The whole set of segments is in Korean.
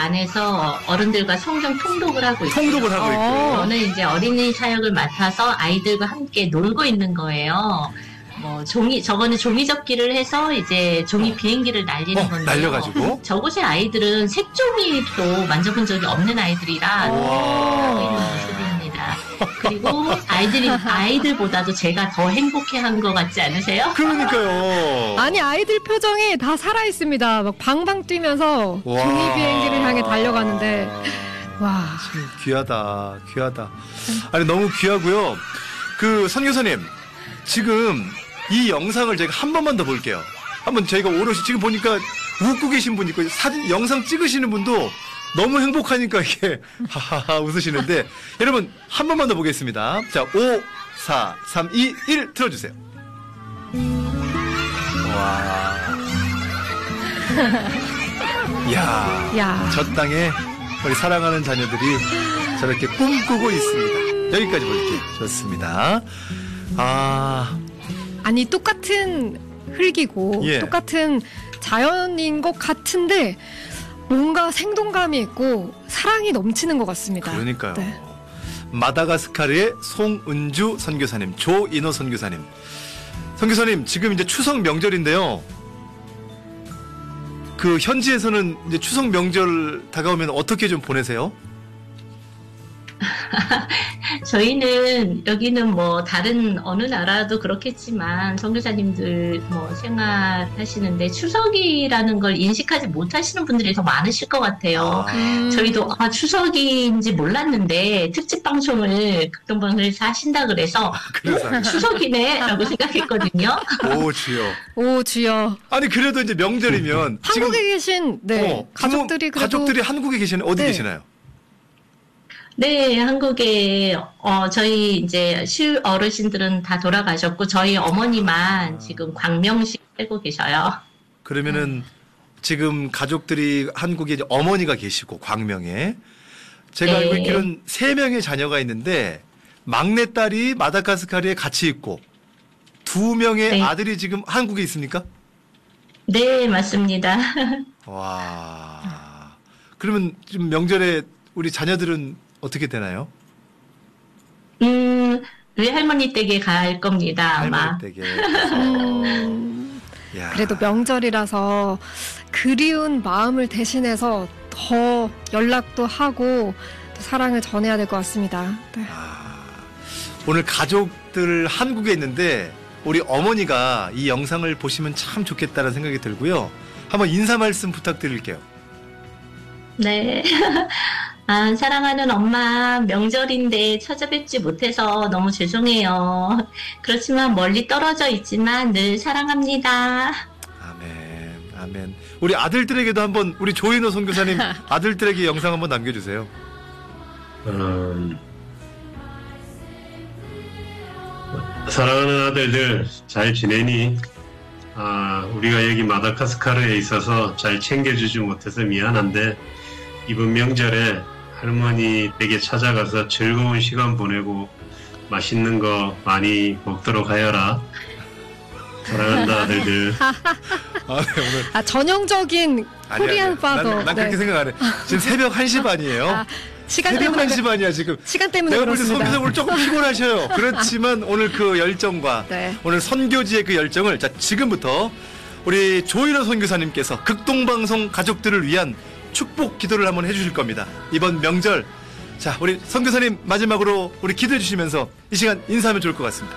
안에서 어른들과 성경 통독을 하고 있어요. 통독을 하고 있고요. 저는 이제 어린이 사역을 맡아서 아이들과 함께 놀고 있는 거예요. 뭐 저거는 종이 접기를 해서 이제 종이 비행기를 날리는 건데요. 날려가지고 저곳의 아이들은 색종이도 만져본 적이 없는 아이들이라 하고 있는 모습입니다. 그리고 아이들보다도 제가 더 행복해한 것 같지 않으세요? 그러니까요. 아니 아이들 표정이 다 살아 있습니다. 막 방방 뛰면서 종이 비행기를 향해 달려가는데 와. 참 귀하다. 아니 너무 귀하고요. 그 선교사님 지금 이 영상을 제가 한 번만 더 볼게요. 한번 저희가 오롯이 지금 보니까 웃고 계신 분 있고 사진 영상 찍으시는 분도 너무 행복하니까 이게 하하하 웃으시는데 여러분 한 번만 더 보겠습니다. 자 5, 4, 3, 2, 1 틀어주세요. 와. 야, 저 땅에 우리 사랑하는 자녀들이 저렇게 꿈꾸고 있습니다. 여기까지 볼게요. 좋습니다. 아니 똑같은 흙이고 똑같은 자연인 것 같은데 뭔가 생동감이 있고 사랑이 넘치는 것 같습니다. 그러니까요. 네. 마다가스카르의 송은주 선교사님, 조인호 선교사님. 선교사님 지금 이제 추석 명절인데요. 그 현지에서는 이제 추석 명절 다가오면 어떻게 좀 보내세요? 저희는 여기는 뭐 다른 어느 나라도 그렇겠지만 선교사님들 뭐 생활하시는데 추석이라는 걸 인식하지 못하시는 분들이 더 많으실 것 같아요. 저희도 추석인지 몰랐는데 특집 방송을 극동방송에서 하신다 그래서 추석이네라고 생각했거든요. 오 주여. 아니 그래도 이제 명절이면 한국에 계신 가족들이 한국에 계시는 어디 계시나요? 네, 한국에 저희 이제 어르신들은 다 돌아가셨고 저희 어머니만 지금 광명시 살고 계셔요. 그러면은 지금 가족들이 한국에 이제 어머니가 계시고 광명에 제가 알고 있기로는 3명의 자녀가 있는데 막내딸이 마다가스카르에 같이 있고 2명의 아들이 지금 한국에 있습니까? 네, 맞습니다. 와. 그러면 지금 명절에 우리 자녀들은 어떻게 되나요? 외할머니 댁에 갈 겁니다, 아마. 할머니 댁에. 그래도 명절이라서 그리운 마음을 대신해서 더 연락도 하고 또 사랑을 전해야 될 것 같습니다. 네. 오늘 가족들 한국에 있는데 우리 어머니가 이 영상을 보시면 참 좋겠다는 생각이 들고요. 한번 인사 말씀 부탁드릴게요. 네. 사랑하는 엄마, 명절인데 찾아뵙지 못해서 너무 죄송해요. 그렇지만 멀리 떨어져 있지만 늘 사랑합니다. 아멘. 우리 아들들에게도 한번, 우리 조인호 선교사님 아들들에게 영상 한번 남겨주세요. 사랑하는 아들들 잘 지내니? 우리가 여기 마다가스카르에 있어서 잘 챙겨주지 못해서 미안한데 이번 명절에 할머니 댁에 찾아가서 즐거운 시간 보내고 맛있는 거 많이 먹도록 하여라. 사랑한다 아들들. 오늘 전형적인 코리안 파더. 난 그렇게 생각 안 해. 지금 새벽 1시 반이에요. 새벽 1시 반이야 지금. 시간 때문에 내가 그렇습니다. 볼 때 선교사님 오늘 조금 피곤하셔요. 그렇지만 오늘 그 열정과 오늘 선교지의 그 열정을 지금부터 우리 조인호 선교사님께서 극동방송 가족들을 위한 축복 기도를 한번 해주실 겁니다. 이번 명절 우리 선교사님 마지막으로 우리 기도해 주시면서 이 시간 인사하면 좋을 것 같습니다.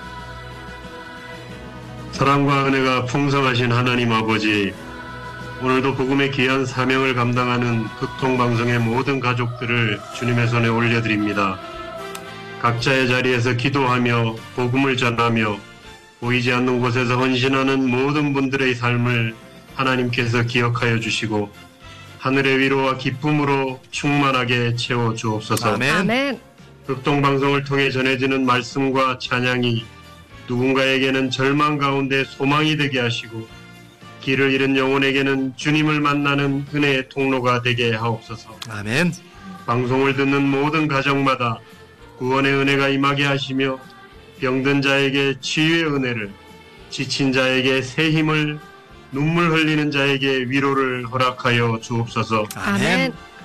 사랑과 은혜가 풍성하신 하나님 아버지, 오늘도 복음의 귀한 사명을 감당하는 극동방송의 모든 가족들을 주님의 손에 올려드립니다. 각자의 자리에서 기도하며 복음을 전하며 보이지 않는 곳에서 헌신하는 모든 분들의 삶을 하나님께서 기억하여 주시고 하늘의 위로와 기쁨으로 충만하게 채워 주옵소서. 아멘. 극동방송을 통해 전해지는 말씀과 찬양이 누군가에게는 절망 가운데 소망이 되게 하시고 길을 잃은 영혼에게는 주님을 만나는 은혜의 통로가 되게 하옵소서. 아멘. 방송을 듣는 모든 가정마다 구원의 은혜가 임하게 하시며 병든 자에게 치유의 은혜를, 지친 자에게 새 힘을, 눈물 흘리는 자에게 위로를 허락하여 주옵소서. 아멘.